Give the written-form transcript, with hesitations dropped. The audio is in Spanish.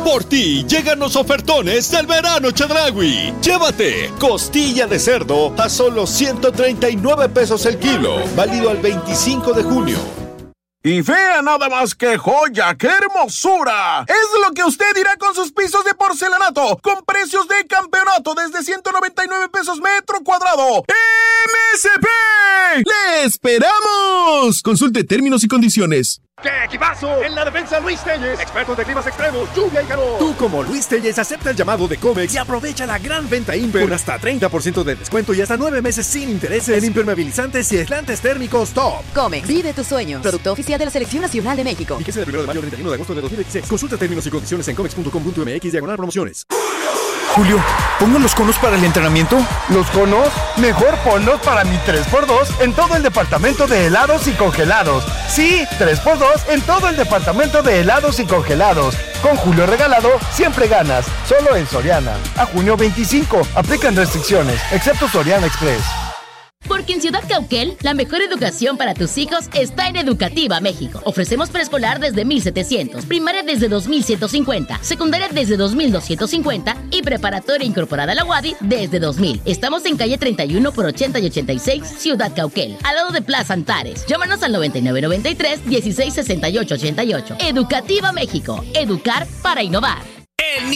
Por ti llegan los ofertones del verano Chedraui. Llévate costilla de cerdo a solo 139 pesos el kilo, válido al 25 de junio. Y vea nada más que joya, qué hermosura. Es lo que usted dirá con sus pisos de porcelanato, con precios de campeonato desde 199 pesos metro cuadrado. ¡MSP! ¡Le esperamos! Consulte términos y condiciones. ¡Qué equipazo! En la defensa Luis Telles, expertos de climas extremos, lluvia y calor. Tú como Luis Telles acepta el llamado de Comex y aprovecha la gran venta Imper con hasta 30% de descuento y hasta 9 meses sin intereses en impermeabilizantes y aislantes térmicos top. Comex, vive tus sueños. Producto oficial de la Selección Nacional de México. Fíjese del 1 de mayo al 31 de agosto de 2016. Consulta términos y condiciones en comex.com.mx/promociones. Julio, ¿pongo los conos para el entrenamiento? ¿Los conos? Mejor ponlos para mi 3x2 en todo el departamento de helados y congelados. Sí, 3x2 en todo el departamento de helados y congelados. Con Julio regalado, siempre ganas. Solo en Soriana. A junio 25. Aplican restricciones, excepto Soriana Express. Porque en Ciudad Cauquel, la mejor educación para tus hijos está en Educativa México. Ofrecemos preescolar desde 1,700, primaria desde 2,150, secundaria desde 2,250 y preparatoria incorporada a la UADY desde 2,000. Estamos en calle 31 por 80 y 86, Ciudad Cauquel, al lado de Plaza Antares. Llámanos al 9993-166888. Educativa México. Educar para innovar. El